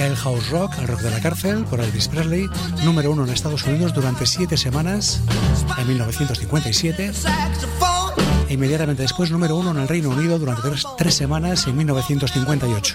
Jailhouse Rock, el rock de la cárcel, por Elvis Presley, número 1 en Estados Unidos durante 7 semanas en 1957. E inmediatamente después, número 1 en el Reino Unido durante 3 semanas en 1958.